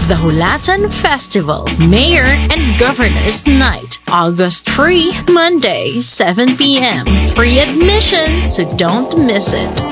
the Hulatan Festival, Mayor and Governor's Night, August 3, Monday, 7 p.m. Free admission, so don't miss it.